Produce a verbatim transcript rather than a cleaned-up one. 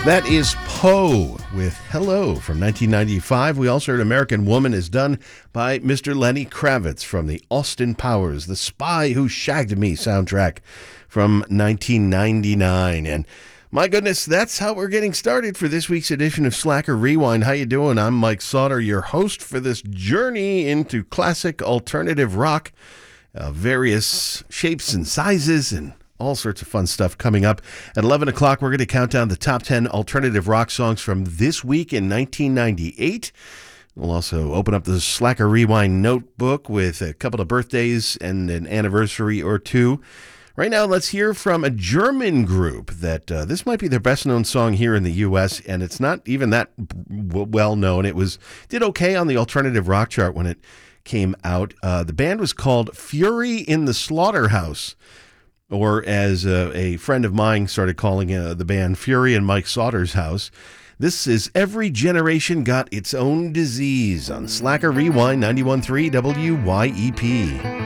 That is Poe with Hello from nineteen ninety-five. We also heard American Woman is done by Mister Lenny Kravitz from the Austin Powers, The Spy Who Shagged Me soundtrack from nineteen ninety-nine. And my goodness, that's how we're getting started for this week's edition of Slacker Rewind. How you doing? I'm Mike Sauter, your host for this journey into classic alternative rock, uh, various shapes and sizes and all sorts of fun stuff coming up. At eleven o'clock, we're going to count down the top ten alternative rock songs from this week in nineteen ninety-eight. We'll also open up the Slacker Rewind notebook with a couple of birthdays and an anniversary or two. Right now, let's hear from a German group that uh, this might be their best-known song here in the U S, and it's not even that w- well-known. It was did okay on the alternative rock chart when it came out. Uh, the band was called Fury in the Slaughterhouse, or as uh, a friend of mine started calling uh, the band, Fury in Mike Sauter's House. This is Every Generation Got Its Own Disease on Slacker Rewind ninety-one point three W Y E P.